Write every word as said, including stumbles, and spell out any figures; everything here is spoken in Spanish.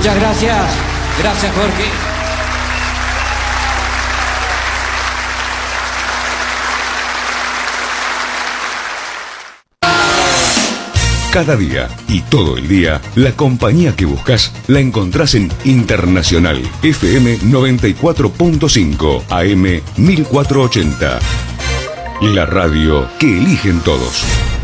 Muchas gracias. Gracias, Jorge. Cada día y todo el día, la compañía que buscas la encontrás en Internacional F M noventa y cuatro punto cinco, A M mil cuatrocientos ochenta. La radio que eligen todos.